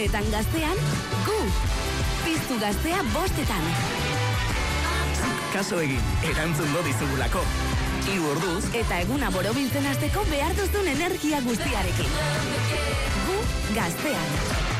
Egunetan gaztean, gu! Piztu gaztea 5etan. Kaso egin, erantzungo dizugulako. 3 orduz. Eta eguna borobiltzen hasteko behar duzun energia guztiarekin. Gu gaztean.